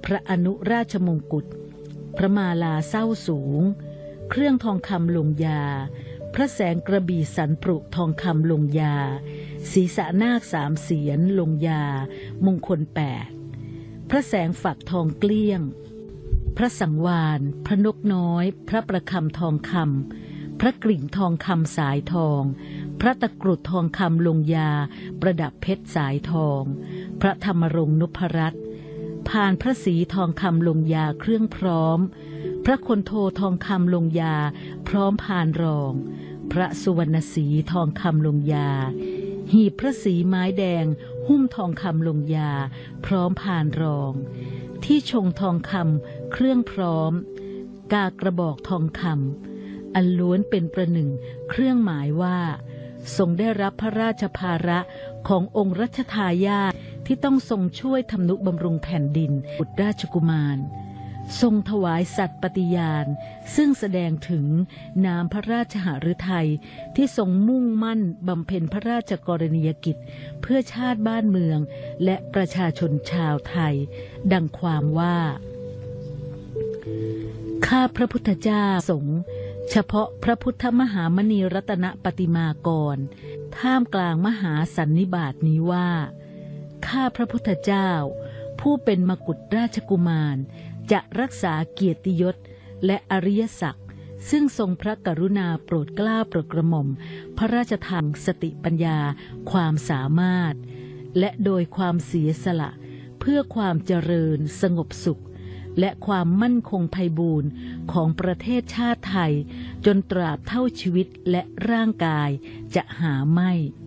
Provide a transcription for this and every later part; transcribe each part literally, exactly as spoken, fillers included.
พระอนุราชมงกุฎพระมาลาเศร้าสูงเครื่องทองคำลงยาพระแสงกระบี่สันปรุทองคำลงยาศีรษะนาคสามเสียนลงยามงคลแปดพระแสงฝักทองเกลี้ยงพระสังวาลพระนกน้อยพระประคำทองคำพระกริ่งทองคำสายทองพระตะกรุดทองคำลงยาประดับเพชรสายทองพระธรรมรงค์นพรัตน์พานพระศรีทองคำลงยาเครื่องพร้อมพระคนโททองคำลงยาพร้อมพานรองพระสุวรรณศรีทองคำลงยาหีบพระศรีไม้แดงหุ้มทองคำลงยาพร้อมพานรองที่ชงทองคำเครื่องพร้อมกากระบอกทองคำอันล้วนเป็นประหนึ่งเครื่องหมายว่าทรงได้รับพระราชภาระขององค์รัชทายาทที่ต้องทรงช่วยทำนุบำรุงแผ่นดินบุตรราชกุมารทรงถวายสัตย์ปฏิญาณซึ่งแสดงถึงน้ำพระราชหฤทัยที่ทรงมุ่งมั่นบำเพ็ญพระราชกรณียกิจเพื่อชาติบ้านเมืองและประชาชนชาวไทยดังความว่าข้าพระพุทธเจ้าสงฆ์เฉพาะพระพุทธมหามณีรัตนปฏิมากรท่ามกลางมหาสันนิบาตนี้ว่าข้าพระพุทธเจ้าผู้เป็นมกุฎราชกุมารจะรักษาเกียรติยศและอริยศักดิ์ซึ่งทรงพระกรุณาโปรดเกล้าโปรดกระหม่อมพระราชทานสติปัญญาความสามารถและโดยความเสียสละเพื่อความเจริญสงบสุขและความมั่นคงไพบูรณ์ของประเทศชาติไทยจนตราบเท่าชีวิตและร่างกายจะหาไม่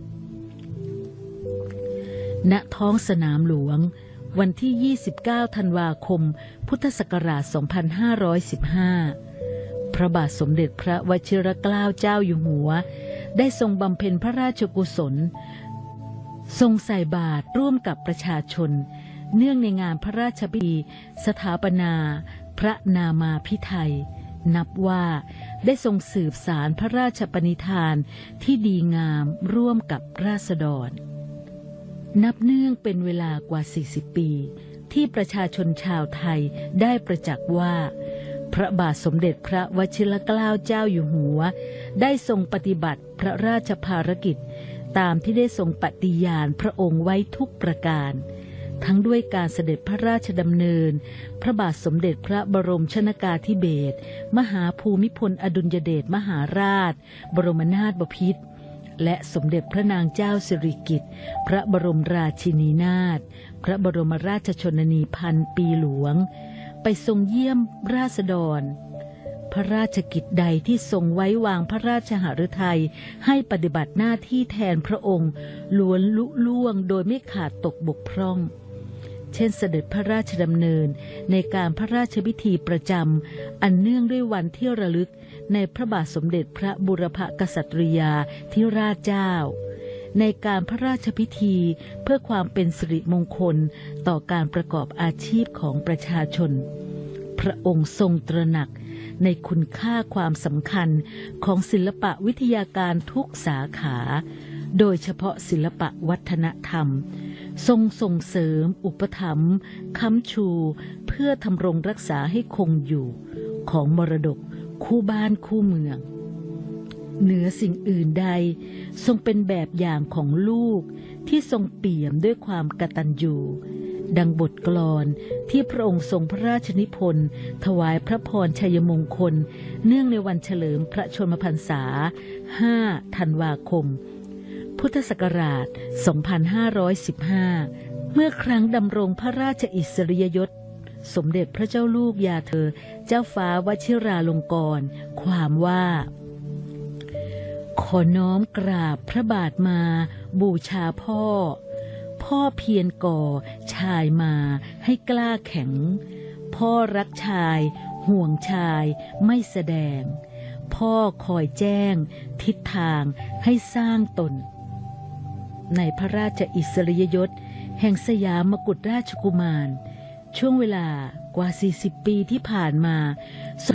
ณ ท้องสนามหลวงวันที่ ยี่สิบเก้า ธันวาคม พุทธศักราช สองพันห้าร้อยสิบห้า พระบาทสมเด็จพระวชิรเกล้าเจ้าอยู่หัวได้ทรงบำเพ็ญพระราชกุศลทรงใส่บาตรร่วมกับประชาชนเนื่องในงานพระราชพิธีสถาปนาพระนามาภิไธยนับว่าได้ทรงสืบสารพระราชปณิธานที่ดีงามร่วมกับราษฎรนับเนื่องเป็นเวลากว่าสี่สิบปีที่ประชาชนชาวไทยได้ประจักษ์ว่าพระบาทสมเด็จพระวชิรเกล้าเจ้าอยู่หัวได้ทรงปฏิบัติพระราชภารกิจตามที่ได้ทรงปฏิญาณพระองค์ไว้ทุกประการทั้งด้วยการเสด็จพระราชดำเนินพระบาทสมเด็จพระบรมชนกาธิเบศรมหาภูมิพลอดุลยเดชมหาราชบรมนาถบพิตรและสมเด็จพระนางเจ้าสิริกิติ์พระบรมราชินีนาถพระบรมราชชนนีพันปีหลวงไปทรงเยี่ยมราษฎรพระราชกิจใดที่ทรงไว้วางพระราชหฤทัยให้ปฏิบัติหน้าที่แทนพระองค์ล้วนลุล่วงโดยไม่ขาดตกบกพร่องเช่นเสด็จพระราชดำเนินในการพระราชพิธีประจำอันเนื่องด้วยวันที่ระลึกในพระบาทสมเด็จพระบูรพกษัตริยาธิราชเจ้าในการพระราชพิธีเพื่อความเป็นสิริมงคลต่อการประกอบอาชีพของประชาชนพระองค์ทรงตระหนักในคุณค่าความสำคัญของศิลปะวิทยาการทุกสาขาโดยเฉพาะศิลปะวัฒนธรรมทรงส่งเสริมอุปถัมภ์ค้ำชูเพื่อทำรงรักษาให้คงอยู่ของมรดกคู่บ้านคู่เมืองเหนือสิ่งอื่นใดทรงเป็นแบบอย่างของลูกที่ทรงเปี่ยมด้วยความกตัญญูดังบทกลอนที่พระองค์ทรงพระราชนิพนธ์ถวายพระพรชัยมงคลเนื่องในวันเฉลิมพระชนมพรรษาห้าธันวาคมพุทธศักราช สองพันห้าร้อยสิบห้า เมื่อครั้งดำรงพระราชอิสริยยศสมเด็จพระเจ้าลูกยาเธอเจ้าฟ้าวชิราลงกรณ์ความว่าขอน้อมกราบพระบาทมาบูชาพ่อพ่อเพียรก่อชายมาให้กล้าแข็งพ่อรักชายห่วงชายไม่แสดงพ่อคอยแจ้งทิศทางให้สร้างตนในพระราชอิสริยยศแห่งสยามกุฎราชกุมารช่วงเวลากว่าสี่สิบปีที่ผ่านมา